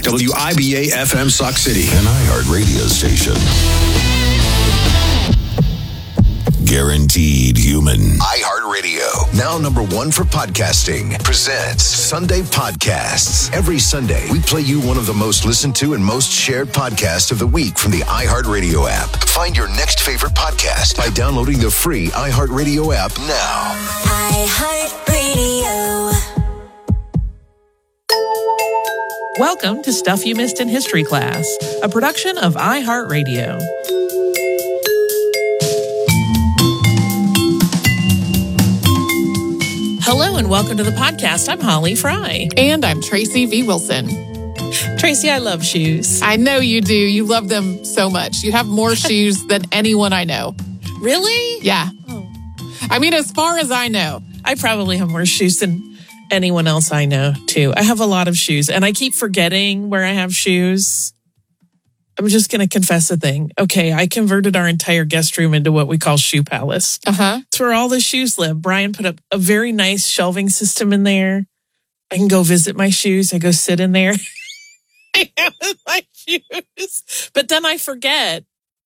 WIBA FM Sauk City. An iHeart radio station. Guaranteed human. iHeart Radio, now number one for podcasting, presents Sunday Podcasts. Every Sunday, we play you one of the most listened to and most shared podcasts of the week from the iHeart Radio app. Find your next favorite podcast by downloading the free iHeart Radio app now. iHeart Radio. Welcome to Stuff You Missed in History Class, a production of iHeartRadio. Hello and welcome to the podcast. I'm Holly Fry. And I'm Tracy V. Wilson. Tracy, I love shoes. I know you do. You love them so much. You have more shoes than anyone I know. Really? Yeah. Oh. I mean, as far as I know. I probably have more shoes than anyone else I know, too. I have a lot of shoes, and I keep forgetting where I have shoes. I'm just going to confess a thing. Okay, I converted our entire guest room into what we call Shoe Palace. Uh-huh. It's where all the shoes live. Brian put up a very nice shelving system in there. I can go visit my shoes. I go sit in there. I have my shoes. But then I forget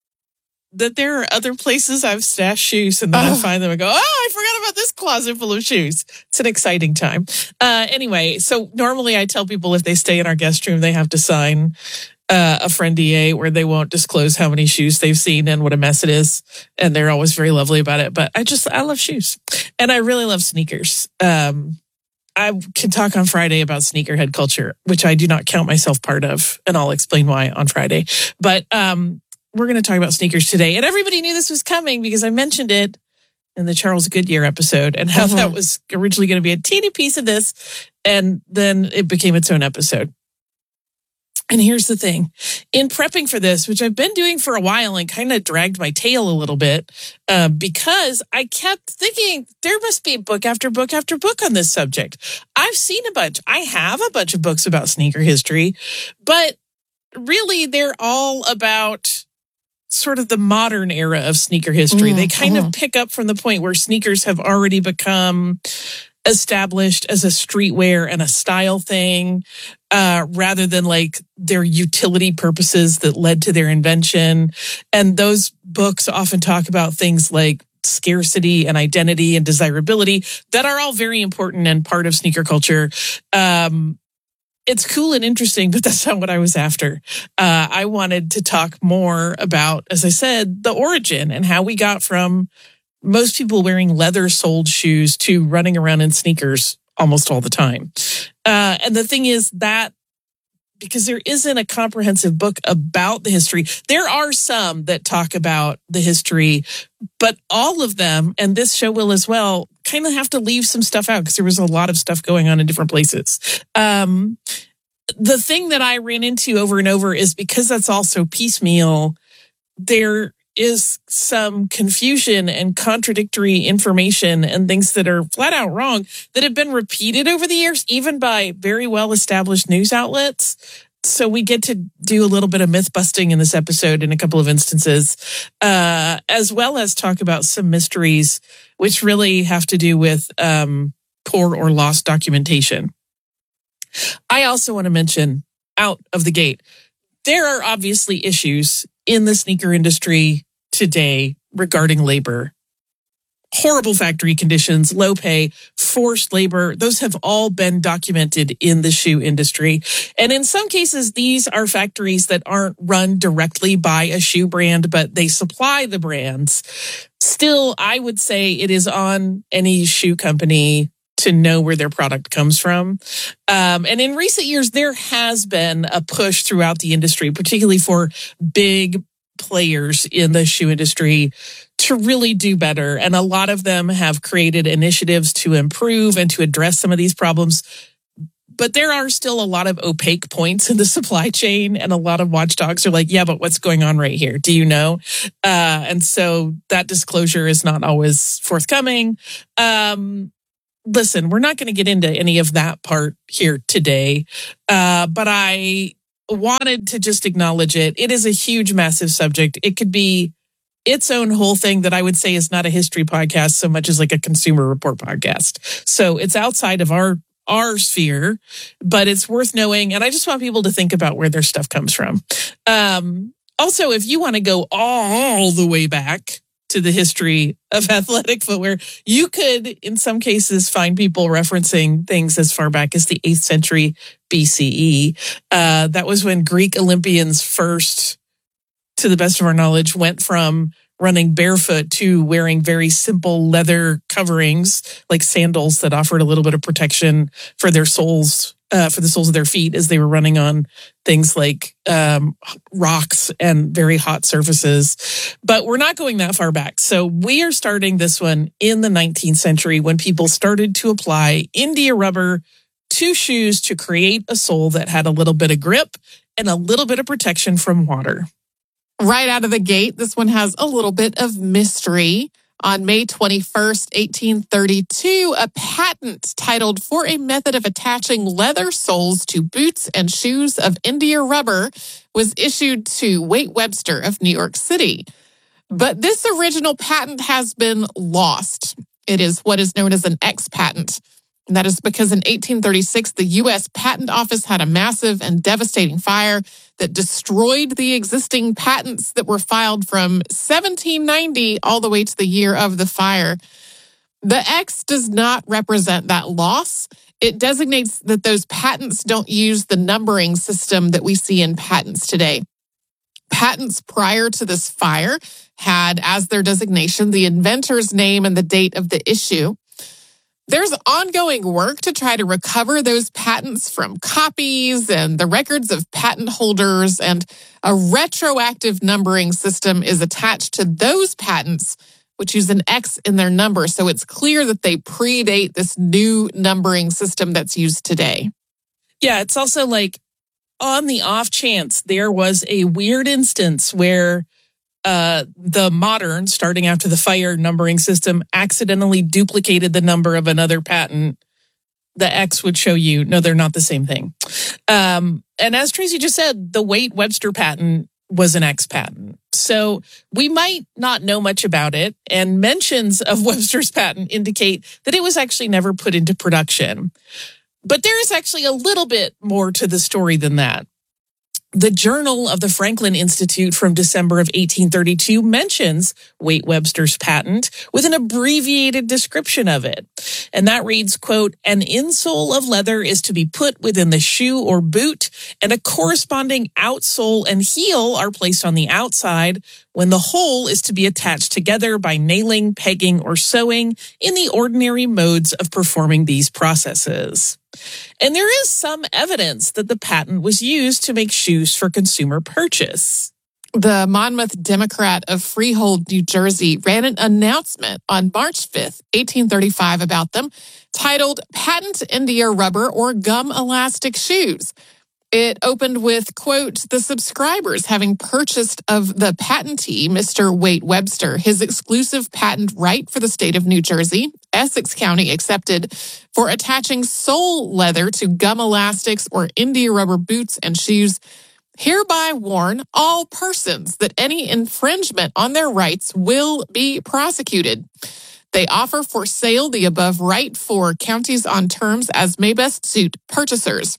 that there are other places I've stashed shoes, and then I find them and go, oh, I forgot about this closet full of shoes. It's an exciting time. Anyway, so normally I tell people if they stay in our guest room, they have to sign a friend-DA where they won't disclose how many shoes they've seen and what a mess it is. And they're always very lovely about it. But I love shoes. And I really love sneakers. I can talk on Friday about sneakerhead culture, which I do not count myself part of. And I'll explain why on Friday. But we're going to talk about sneakers today. And everybody knew this was coming because I mentioned it in the Charles Goodyear episode and how that was originally going to be a teeny piece of this. And then it became its own episode. And here's the thing. In prepping for this, which I've been doing for a while and kind of dragged my tail a little bit, because I kept thinking there must be book after book after book on this subject. I've seen a bunch. I have a bunch of books about sneaker history, but really they're all about sort of the modern era of sneaker history. They kind of pick up from the point where sneakers have already become established as a streetwear and a style thing, rather than like their utility purposes that led to their invention. And those books often talk about things like scarcity and identity and desirability that are all very important and part of sneaker culture. It's cool and interesting, but that's not what I was after. I wanted to talk more about, as I said, the origin and how we got from most people wearing leather-soled shoes to running around in sneakers almost all the time. And the thing is that because there isn't a comprehensive book about the history, there are some that talk about the history, but all of them, and this show will as well, kind of have to leave some stuff out because there was a lot of stuff going on in different places. The thing that I ran into over and over is because that's also piecemeal, there is some confusion and contradictory information and things that are flat out wrong that have been repeated over the years, even by very well-established news outlets. So we get to do a little bit of myth busting in this episode in a couple of instances, as well as talk about some mysteries, which really have to do with poor or lost documentation. I also want to mention out of the gate, there are obviously issues in the sneaker industry today regarding labor. Horrible factory conditions, low pay, forced labor. Those have all been documented in the shoe industry. And in some cases, these are factories that aren't run directly by a shoe brand, but they supply the brands. Still, I would say it is on any shoe company to know where their product comes from. And in recent years, there has been a push throughout the industry, particularly for big players in the shoe industry, to really do better. And a lot of them have created initiatives to improve and to address some of these problems. But there are still a lot of opaque points in the supply chain, and a lot of watchdogs are like, yeah, but what's going on right here? Do you know? And so that disclosure is not always forthcoming. Listen, we're not going to get into any of that part here today, but I wanted to just acknowledge it. It is a huge, massive subject. It could be its own whole thing that I would say is not a history podcast so much as like a consumer report podcast. So it's outside of our our sphere, but it's worth knowing. And I just want people to think about where their stuff comes from. Also, if you want to go all the way back to the history of athletic footwear, you could, in some cases, find people referencing things as far back as the 8th century BCE. That was when Greek Olympians first, to the best of our knowledge, went from running barefoot to wearing very simple leather coverings like sandals that offered a little bit of protection for their soles, for the soles of their feet as they were running on things like rocks and very hot surfaces. But we're not going that far back. So we are starting this one in the 19th century when people started to apply India rubber to shoes to create a sole that had a little bit of grip and a little bit of protection from water. Right out of the gate, this one has a little bit of mystery. On May 21st, 1832, a patent titled "For a Method of Attaching Leather Soles to Boots and Shoes of India Rubber" was issued to Wait Webster of New York City. But this original patent has been lost. It is what is known as an X patent. And that is because in 1836, the U.S. Patent Office had a massive and devastating fire that destroyed the existing patents that were filed from 1790 all the way to the year of the fire. The X does not represent that loss. It designates that those patents don't use the numbering system that we see in patents today. Patents prior to this fire had as their designation the inventor's name and the date of the issue. There's ongoing work to try to recover those patents from copies and the records of patent holders, and a retroactive numbering system is attached to those patents, which use an X in their number, so it's clear that they predate this new numbering system that's used today. Yeah, it's also like on the off chance there was a weird instance where the modern, starting after the fire numbering system, accidentally duplicated the number of another patent, the X would show you, no, they're not the same thing. And as Tracy just said, the Wait Webster patent was an X patent. So we might not know much about it, and mentions of Webster's patent indicate that it was actually never put into production. But there is actually a little bit more to the story than that. The Journal of the Franklin Institute from December of 1832 mentions Wait Webster's patent with an abbreviated description of it. And that reads, quote, "An insole of leather is to be put within the shoe or boot, and a corresponding outsole and heel are placed on the outside, when the whole is to be attached together by nailing, pegging, or sewing in the ordinary modes of performing these processes." And there is some evidence that the patent was used to make shoes for consumer purchase. The Monmouth Democrat of Freehold, New Jersey, ran an announcement on March 5th, 1835 about them, titled "Patent India Rubber or Gum Elastic Shoes." It opened with, quote, "The subscribers having purchased of the patentee, Mr. Wait Webster, his exclusive patent right for the state of New Jersey, Essex County accepted, for attaching sole leather to gum elastics or India rubber boots and shoes, hereby warn all persons that any infringement on their rights will be prosecuted. They offer for sale the above right for counties on terms as may best suit purchasers."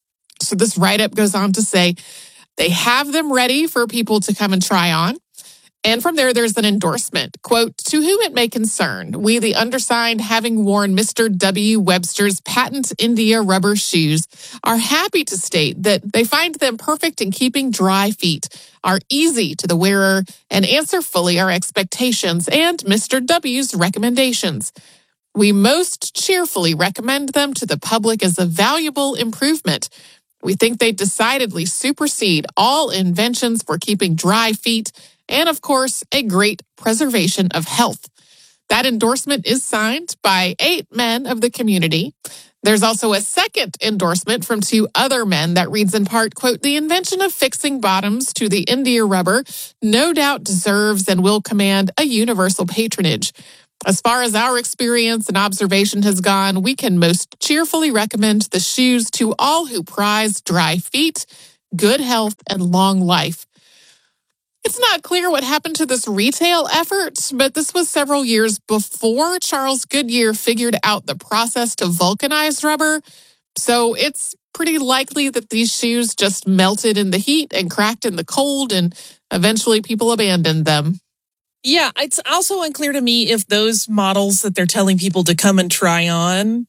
So this write-up goes on to say they have them ready for people to come and try on. And from there, there's an endorsement. Quote, "To whom it may concern, we, the undersigned, having worn Mr. W. Webster's patent India rubber shoes, are happy to state that they find them perfect in keeping dry feet, are easy to the wearer, and answer fully our expectations and Mr. W.'s recommendations. We most cheerfully recommend them to the public as a valuable improvement. We think they decidedly supersede all inventions for keeping dry feet and, of course, a great preservation of health." That endorsement is signed by 8 men of the community. There's also a second endorsement from 2 other men that reads in part, quote, "The invention of fixing bottoms to the India rubber no doubt deserves and will command a universal patronage. As far as our experience and observation has gone, we can most cheerfully recommend the shoes to all who prize dry feet, good health, and long life." It's not clear what happened to this retail effort, but this was several years before Charles Goodyear figured out the process to vulcanize rubber. So it's pretty likely that these shoes just melted in the heat and cracked in the cold, and eventually people abandoned them. Yeah, it's also unclear to me if those models that they're telling people to come and try on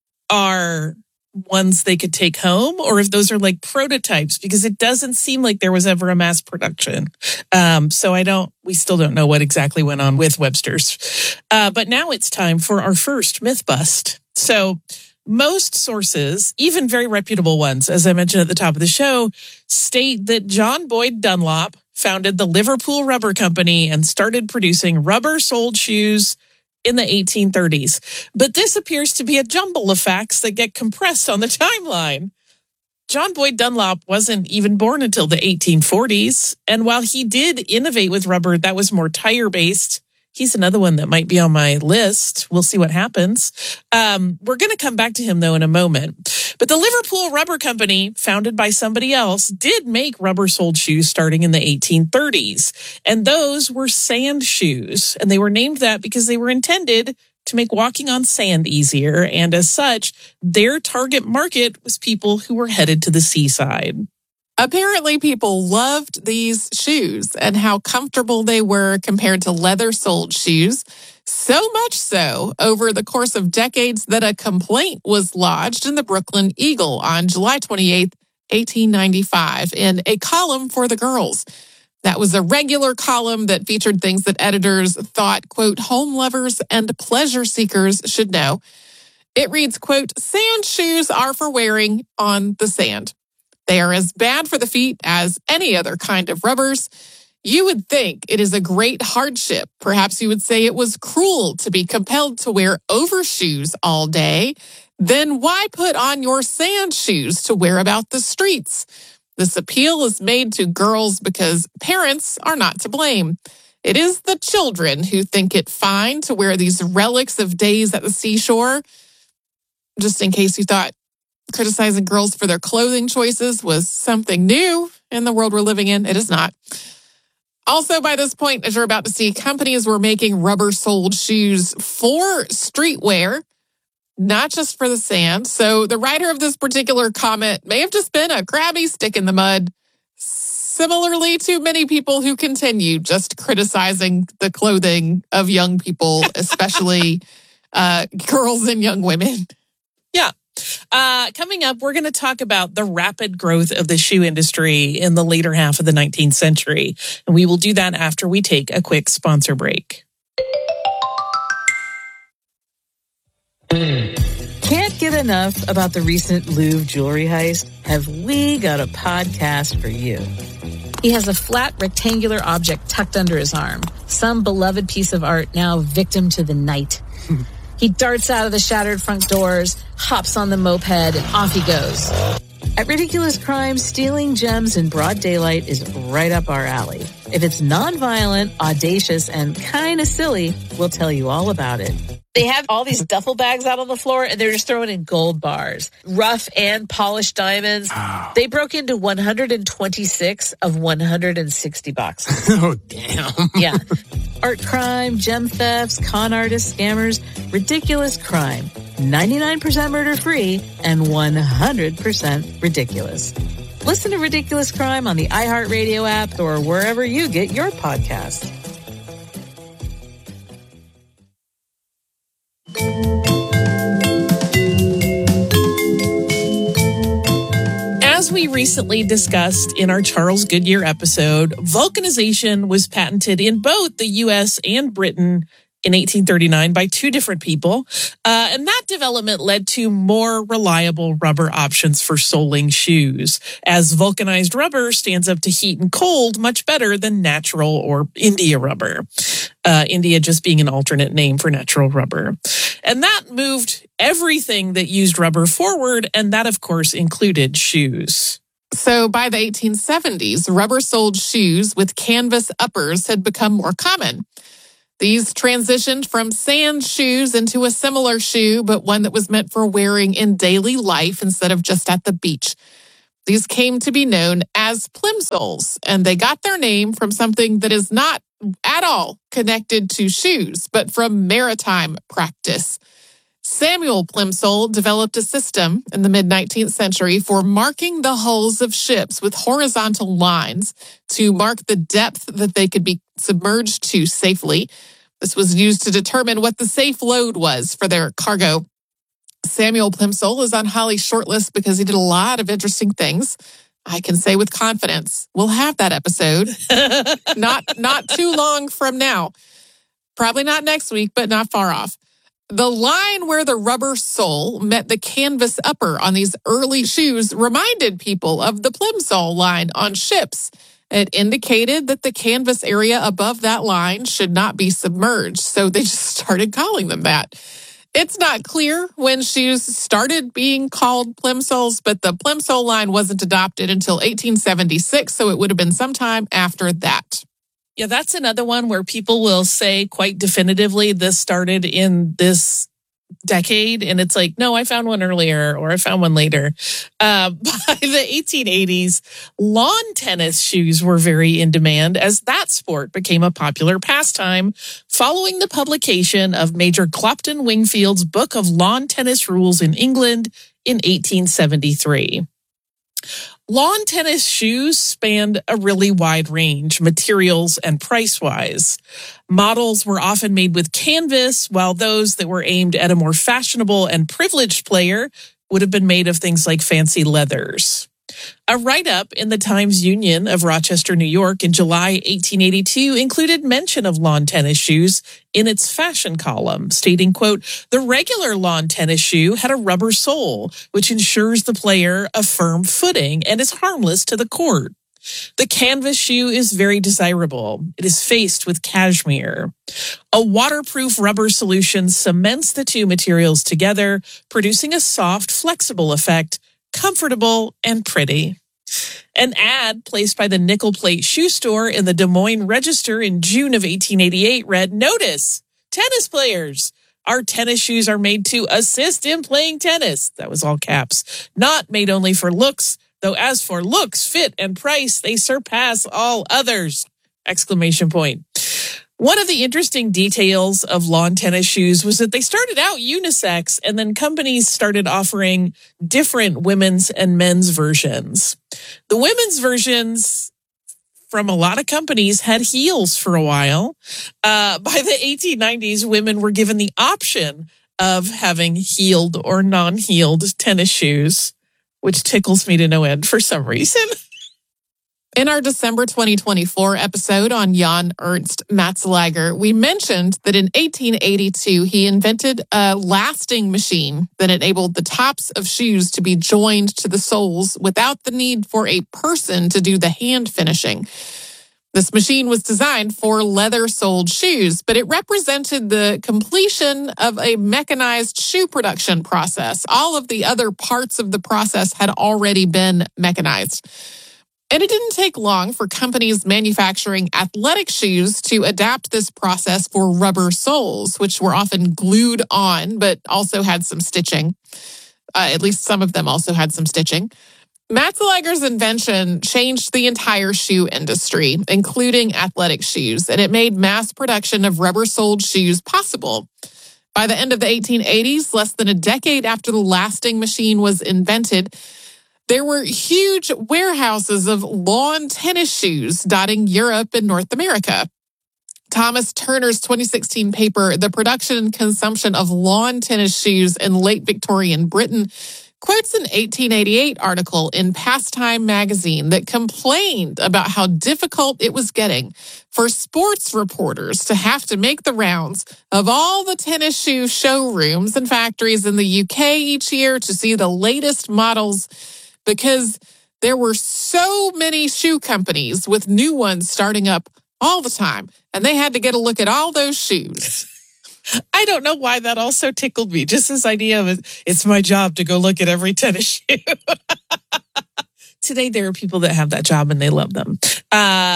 are ones they could take home, or if those are like prototypes, because it doesn't seem like there was ever a mass production. So we still don't know what exactly went on with Webster's. But now it's time for our first myth bust. So most sources, even very reputable ones, as I mentioned at the top of the show, state that John Boyd Dunlop founded the Liverpool Rubber Company and started producing rubber-soled shoes in the 1830s. But this appears to be a jumble of facts that get compressed on the timeline. John Boyd Dunlop wasn't even born until the 1840s. And while he did innovate with rubber that was more tire-based, he's another one that might be on my list. We'll see what happens. We're going to come back to him, though, in a moment. But the Liverpool Rubber Company, founded by somebody else, did make rubber-soled shoes starting in the 1830s. And those were sand shoes. And they were named that because they were intended to make walking on sand easier. And as such, their target market was people who were headed to the seaside. Apparently, people loved these shoes and how comfortable they were compared to leather-soled shoes. So much so, over the course of decades, that a complaint was lodged in the Brooklyn Eagle on July 28, 1895, in a column for the girls. That was a regular column that featured things that editors thought, quote, home lovers and pleasure seekers should know. It reads, quote, sand shoes are for wearing on the sand. They are as bad for the feet as any other kind of rubbers. You would think it is a great hardship. Perhaps you would say it was cruel to be compelled to wear overshoes all day. Then why put on your sand shoes to wear about the streets? This appeal is made to girls because parents are not to blame. It is the children who think it fine to wear these relics of days at the seashore. Just in case you thought criticizing girls for their clothing choices was something new in the world we're living in, it is not. Also, by this point, as you're about to see, companies were making rubber-soled shoes for streetwear, not just for the sand. So the writer of this particular comment may have just been a crabby stick in the mud, similarly to many people who continue just criticizing the clothing of young people, especially girls and young women. Yeah. Coming up, we're going to talk about the rapid growth of the shoe industry in the later half of the 19th century. And we will do that after we take a quick sponsor break. Can't get enough about the recent Louvre jewelry heist? Have we got a podcast for you? He has a flat rectangular object tucked under his arm. Some beloved piece of art now victim to the night. He darts out of the shattered front doors, hops on the moped, and off he goes. At Ridiculous Crime, stealing gems in broad daylight is right up our alley. If it's nonviolent, audacious, and kind of silly, we'll tell you all about it. They have all these duffel bags out on the floor, and they're just throwing in gold bars, rough and polished diamonds. Oh. They broke into 126 of 160 boxes. Oh, damn. Yeah. Art crime, gem thefts, con artists, scammers, Ridiculous Crime. 99% murder-free and 100% ridiculous. Listen to Ridiculous Crime on the iHeartRadio app or wherever you get your podcasts. As we recently discussed in our Charles Goodyear episode, vulcanization was patented in both the U.S. and Britain in 1839 by two different people. And that development led to more reliable rubber options for soling shoes, as vulcanized rubber stands up to heat and cold much better than natural or India rubber. India just being an alternate name for natural rubber. And that moved everything that used rubber forward, and that, of course, included shoes. So by the 1870s, rubber-soled shoes with canvas uppers had become more common. These transitioned from sand shoes into a similar shoe, but one that was meant for wearing in daily life instead of just at the beach. These came to be known as plimsolls, and they got their name from something that is not at all connected to shoes, but from maritime practice. Samuel Plimsoll developed a system in the mid-19th century for marking the hulls of ships with horizontal lines to mark the depth that they could be submerged to safely. This was used to determine what the safe load was for their cargo. Samuel Plimsoll is on Holly's shortlist because he did a lot of interesting things. I can say with confidence, we'll have that episode not too long from now. Probably not next week, but not far off. The line where the rubber sole met the canvas upper on these early shoes reminded people of the plimsoll line on ships. It indicated that the canvas area above that line should not be submerged, so they just started calling them that. It's not clear when shoes started being called plimsolls, but the plimsoll line wasn't adopted until 1876, so it would have been sometime after that. Yeah, that's another one where people will say quite definitively this started in this decade. And it's like, no, I found one earlier or I found one later. By the 1880s, lawn tennis shoes were very in demand as that sport became a popular pastime following the publication of Major Clopton Wingfield's Book of Lawn Tennis Rules in England in 1873. Lawn tennis shoes spanned a really wide range, materials and price-wise. Models were often made with canvas, while those that were aimed at a more fashionable and privileged player would have been made of things like fancy leathers. A write-up in the Times-Union of Rochester, New York in July 1882 included mention of lawn tennis shoes in its fashion column, stating, quote, "The regular lawn tennis shoe had a rubber sole, which ensures the player a firm footing and is harmless to the court. The canvas shoe is very desirable. It is faced with cashmere. A waterproof rubber solution cements the two materials together, producing a soft, flexible effect, comfortable and pretty." An ad placed by the Nickel Plate Shoe Store in the Des Moines Register in June of 1888 read, "Notice, tennis players, our tennis shoes are made to assist in playing tennis." That was all caps. "Not made only for looks, though as for looks, fit, and price, they surpass all others!" Exclamation point. One of the interesting details of lawn tennis shoes was that they started out unisex, and then companies started offering different women's and men's versions. The women's versions from a lot of companies had heels for a while. By the 1890s, women were given the option of having heeled or non-heeled tennis shoes, which tickles me to no end for some reason. In our December 2024 episode on Jan Ernst Matzelager, we mentioned that in 1882, he invented a lasting machine that enabled the tops of shoes to be joined to the soles without the need for a person to do the hand finishing. This machine was designed for leather-soled shoes, but it represented the completion of a mechanized shoe production process. All of the other parts of the process had already been mechanized. And it didn't take long for companies manufacturing athletic shoes to adapt this process for rubber soles, which were often glued on, but also had some stitching. At least some of them also had some stitching. Matzelager's invention changed the entire shoe industry, including athletic shoes, and it made mass production of rubber-soled shoes possible. By the end of the 1880s, less than a decade after the lasting machine was invented, there were huge warehouses of lawn tennis shoes dotting Europe and North America. Thomas Turner's 2016 paper, The Production and Consumption of Lawn Tennis Shoes in Late Victorian Britain, quotes an 1888 article in Pastime magazine that complained about how difficult it was getting for sports reporters to have to make the rounds of all the tennis shoe showrooms and factories in the UK each year to see the latest models, because there were so many shoe companies with new ones starting up all the time, and they had to get a look at all those shoes. I don't know why that also tickled me. Just this idea of it's my job to go look at every tennis shoe. Today, there are people that have that job and they love them.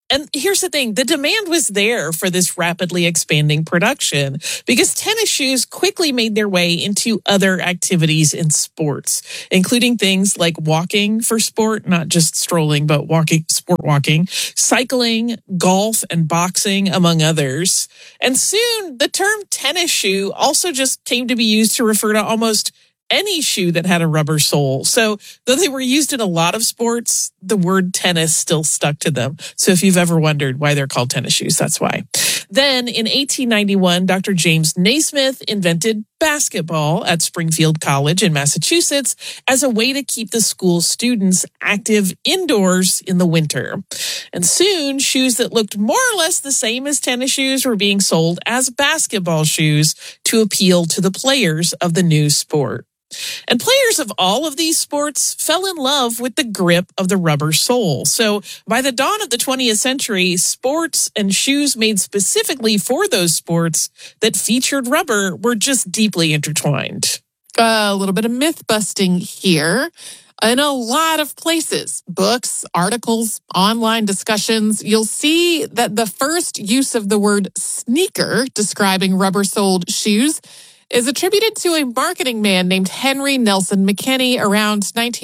And here's the thing, the demand was there for this rapidly expanding production because tennis shoes quickly made their way into other activities in sports, including things like walking for sport, not just strolling, but sport walking, cycling, golf, and boxing, among others. And soon the term tennis shoe also just came to be used to refer to almost any shoe that had a rubber sole. So though they were used in a lot of sports, the word tennis still stuck to them. So if you've ever wondered why they're called tennis shoes, that's why. Then in 1891, Dr. James Naismith invented basketball at Springfield College in Massachusetts as a way to keep the school students active indoors in the winter. And soon, shoes that looked more or less the same as tennis shoes were being sold as basketball shoes to appeal to the players of the new sport. And players of all of these sports fell in love with the grip of the rubber sole. So by the dawn of the 20th century, sports and shoes made specifically for those sports that featured rubber were just deeply intertwined. A little bit of myth busting here. In a lot of places, books, articles, online discussions, you'll see that the first use of the word sneaker describing rubber-soled shoes is attributed to a marketing man named Henry Nelson McKinney around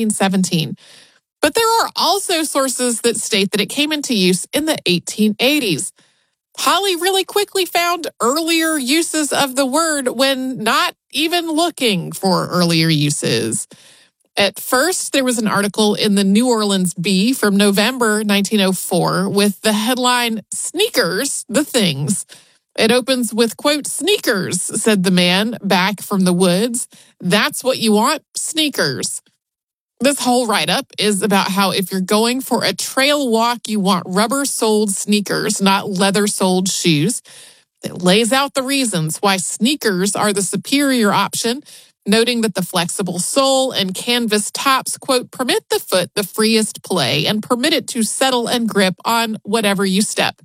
1917. But there are also sources that state that it came into use in the 1880s. Holly really quickly found earlier uses of the word when not even looking for earlier uses. At first, there was an article in the New Orleans Bee from November 1904 with the headline, "Sneakers, the Things." It opens with, quote, "Sneakers," said the man back from the woods. "That's what you want? Sneakers." This whole write-up is about how if you're going for a trail walk, you want rubber-soled sneakers, not leather-soled shoes. It lays out the reasons why sneakers are the superior option, noting that the flexible sole and canvas tops, quote, "permit the foot the freest play and permit it to settle and grip on whatever you step."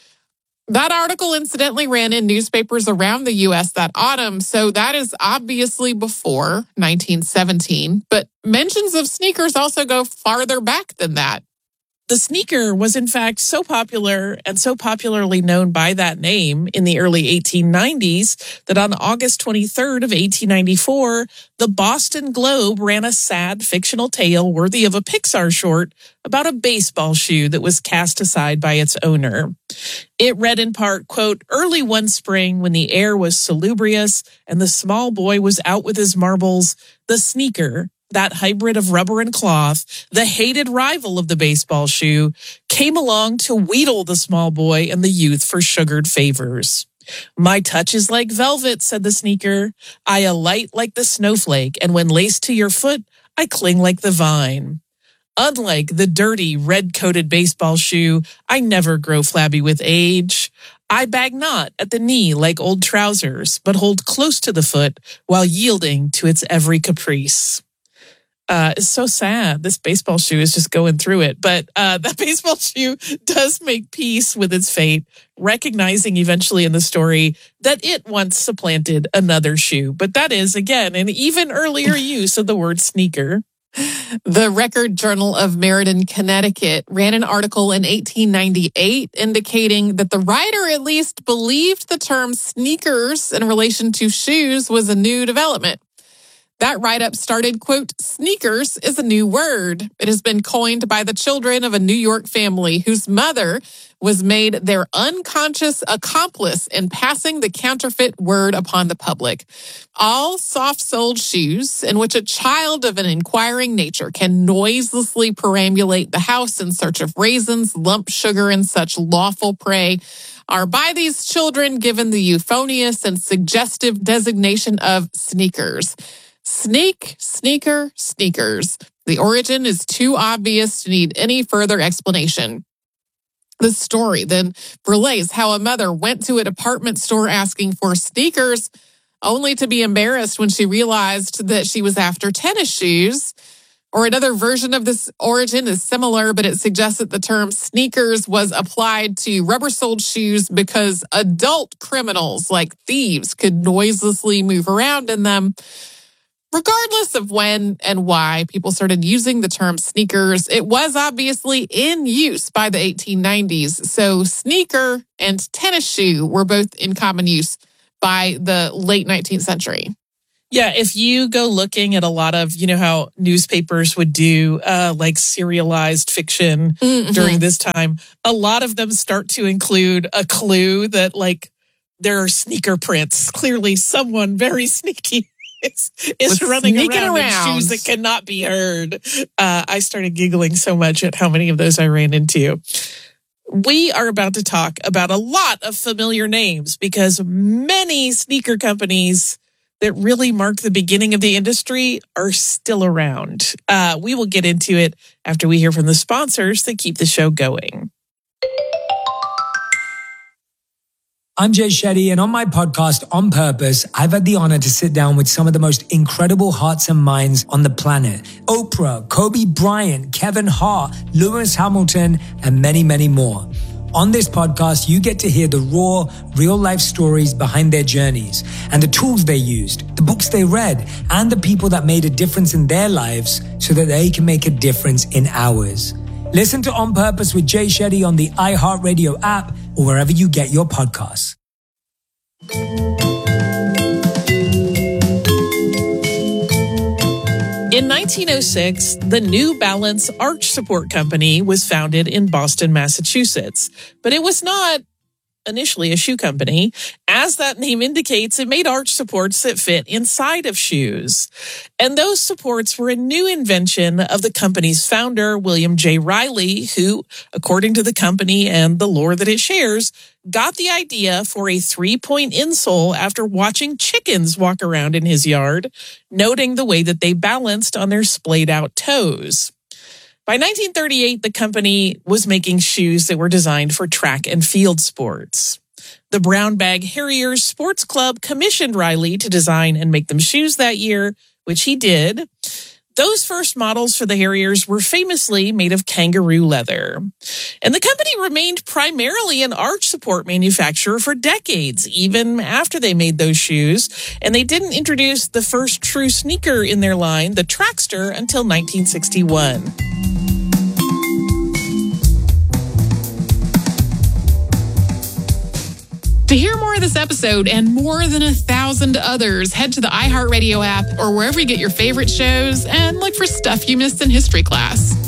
That article incidentally ran in newspapers around the U.S. that autumn, so that is obviously before 1917, but mentions of sneakers also go farther back than that. The sneaker was in fact so popular and so popularly known by that name in the early 1890s that on August 23rd of 1894, the Boston Globe ran a sad fictional tale worthy of a Pixar short about a baseball shoe that was cast aside by its owner. It read in part, quote, "Early one spring when the air was salubrious and the small boy was out with his marbles, the sneaker, that hybrid of rubber and cloth, the hated rival of the baseball shoe, came along to wheedle the small boy and the youth for sugared favors. My touch is like velvet," said the sneaker. "I alight like the snowflake, and when laced to your foot, I cling like the vine. Unlike the dirty, red-coated baseball shoe, I never grow flabby with age. I bag not at the knee like old trousers, but hold close to the foot while yielding to its every caprice." It's so sad. This baseball shoe is just going through it. But that baseball shoe does make peace with its fate, recognizing eventually in the story that it once supplanted another shoe. But that is, again, an even earlier use of the word sneaker. The Record Journal of Meriden, Connecticut ran an article in 1898 indicating that the writer at least believed the term sneakers in relation to shoes was a new development. That write-up started, quote, "Sneakers is a new word. It has been coined by the children of a New York family whose mother was made their unconscious accomplice in passing the counterfeit word upon the public. All soft-soled shoes in which a child of an inquiring nature can noiselessly perambulate the house in search of raisins, lump sugar, and such lawful prey are by these children given the euphonious and suggestive designation of sneakers. Sneak, sneaker, sneakers. The origin is too obvious to need any further explanation." The story then relays how a mother went to a department store asking for sneakers, only to be embarrassed when she realized that she was after tennis shoes. Or another version of this origin is similar, but it suggests that the term sneakers was applied to rubber-soled shoes because adult criminals like thieves could noiselessly move around in them. regardless of when and why people started using the term sneakers, it was obviously in use by the 1890s. So sneaker and tennis shoe were both in common use by the late 19th century. Yeah, if you go looking at a lot of, how newspapers would do like serialized fiction during this time, a lot of them start to include a clue that like there are sneaker prints. Clearly someone very sneaky is running around in shoes that cannot be heard. I started giggling so much at how many of those I ran into. We are about to talk about a lot of familiar names because many sneaker companies that really mark the beginning of the industry are still around. We will get into it after we hear from the sponsors that keep the show going. I'm Jay Shetty, and on my podcast, On Purpose, I've had the honor to sit down with some of the most incredible hearts and minds on the planet. Oprah, Kobe Bryant, Kevin Hart, Lewis Hamilton, and many, many more. On this podcast, you get to hear the raw, real-life stories behind their journeys and the tools they used, the books they read, and the people that made a difference in their lives so that they can make a difference in ours. Listen to On Purpose with Jay Shetty on the iHeartRadio app or wherever you get your podcasts. In 1906, the New Balance Arch Support Company was founded in Boston, Massachusetts, but it was not initially a shoe company. As that name indicates, it made arch supports that fit inside of shoes. And those supports were a new invention of the company's founder, William J. Riley, who, according to the company and the lore that it shares, got the idea for a 3-point insole after watching chickens walk around in his yard, noting the way that they balanced on their splayed out toes. By 1938, the company was making shoes that were designed for track and field sports. The Brown Bag Harriers Sports Club commissioned Riley to design and make them shoes that year, which he did. Those first models for the Harriers were famously made of kangaroo leather. And the company remained primarily an arch support manufacturer for decades, even after they made those shoes. And they didn't introduce the first true sneaker in their line, the Trackster, until 1961. To hear more of this episode and more than 1,000 others, head to the iHeartRadio app or wherever you get your favorite shows and look for Stuff You Missed in History Class.